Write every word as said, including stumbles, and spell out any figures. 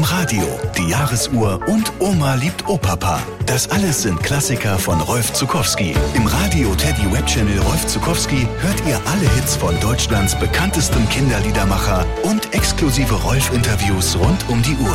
am Radio, die Jahresuhr und Oma liebt Opapa. Das alles sind Klassiker von Rolf Zuckowski. Im Radio Teddy Web Channel Rolf Zuckowski hört ihr alle Hits von Deutschlands bekanntestem Kinderliedermacher und exklusive Rolf-Interviews rund um die Uhr.